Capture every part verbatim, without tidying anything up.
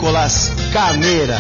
Agrícolas Camera.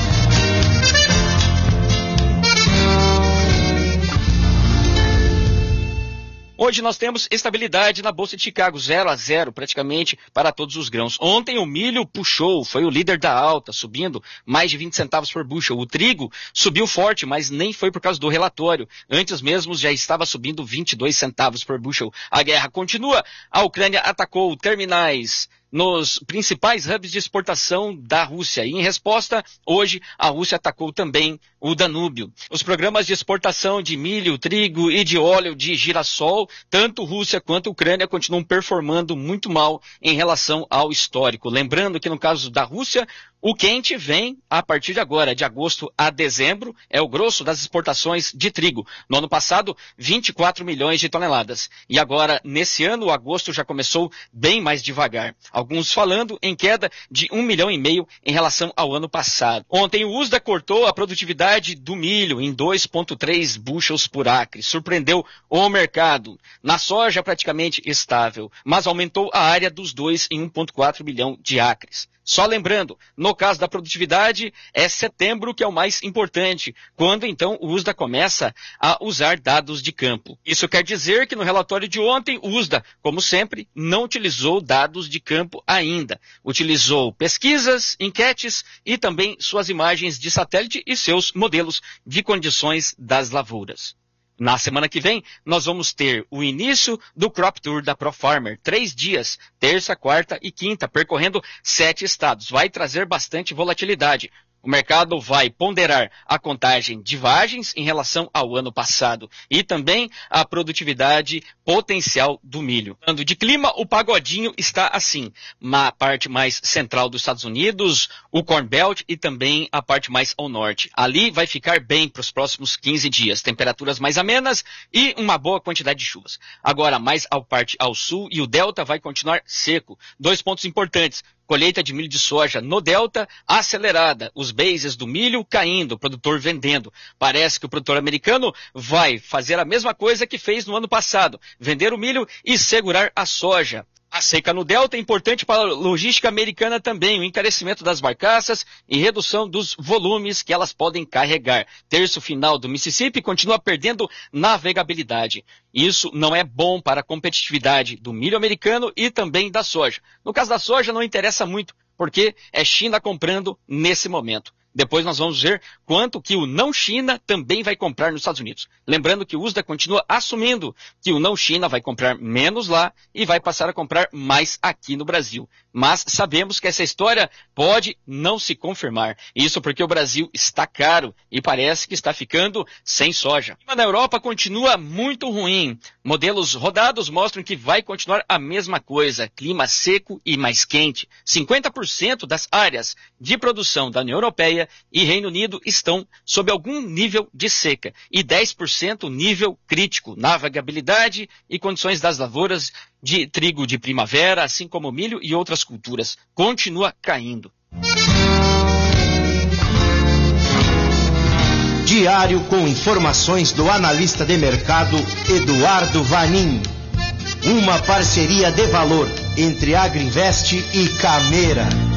Hoje nós temos estabilidade na Bolsa de Chicago, zero a zero praticamente para todos os grãos. Ontem o milho puxou, foi o líder da alta, subindo mais de vinte centavos por bushel. O trigo subiu forte, mas nem foi por causa do relatório. Antes mesmo já estava subindo vinte e dois centavos por bushel. A guerra continua, a Ucrânia atacou terminais nos principais hubs de exportação da Rússia. E em resposta, hoje, a Rússia atacou também o Danúbio. Os programas de exportação de milho, trigo e de óleo de girassol, tanto Rússia quanto Ucrânia, continuam performando muito mal em relação ao histórico. Lembrando que no caso da Rússia, o quente vem a partir de agora, de agosto a dezembro, é o grosso das exportações de trigo. No ano passado, vinte e quatro milhões de toneladas. E agora, nesse ano, o agosto já começou bem mais devagar. Alguns falando em queda de um milhão e meio em relação ao ano passado. Ontem o U S D A cortou a produtividade do milho em dois vírgula três bushels por acre. Surpreendeu o mercado. Na soja praticamente estável, mas aumentou a área dos dois em um vírgula quatro milhão de acres. Só lembrando, no caso da produtividade, é setembro que é o mais importante, quando então o U S D A começa a usar dados de campo. Isso quer dizer que no relatório de ontem, o U S D A, como sempre, não utilizou dados de campo ainda. Utilizou pesquisas, enquetes e também suas imagens de satélite e seus modelos de condições das lavouras. Na semana que vem, nós vamos ter o início do Crop Tour da ProFarmer. Três dias, terça, quarta e quinta, percorrendo sete estados. Vai trazer bastante volatilidade. O mercado vai ponderar a contagem de vagens em relação ao ano passado e também a produtividade potencial do milho. Falando de clima, o pagodinho está assim. Na parte mais central dos Estados Unidos, o Corn Belt e também a parte mais ao norte. Ali vai ficar bem para os próximos quinze dias. Temperaturas mais amenas e uma boa quantidade de chuvas. Agora, mais a parte ao sul e o Delta vai continuar seco. Dois pontos importantes. Colheita de milho de soja no Delta acelerada, os bases do milho caindo, o produtor vendendo. Parece que o produtor americano vai fazer a mesma coisa que fez no ano passado, vender o milho e segurar a soja. A seca no Delta é importante para a logística americana também, o encarecimento das barcaças e redução dos volumes que elas podem carregar. Terço final do Mississippi continua perdendo navegabilidade. Isso não é bom para a competitividade do milho americano e também da soja. No caso da soja não interessa muito, porque é China comprando nesse momento. Depois nós vamos ver quanto que o não China também vai comprar nos Estados Unidos. Lembrando que o U S D A continua assumindo que o não China vai comprar menos lá e vai passar a comprar mais aqui no Brasil. Mas sabemos que essa história pode não se confirmar. Isso porque o Brasil está caro e parece que está ficando sem soja. Mas na Europa continua muito ruim. Modelos rodados mostram que vai continuar a mesma coisa. Clima seco e mais quente. cinquenta por cento das áreas de produção da União Europeia e Reino Unido estão sob algum nível de seca e dez por cento nível crítico, navegabilidade e condições das lavouras de trigo de primavera, assim como milho e outras culturas. Continua caindo. Diário com informações do analista de mercado Eduardo Vanin. Uma parceria de valor entre Agrinvest e Camera.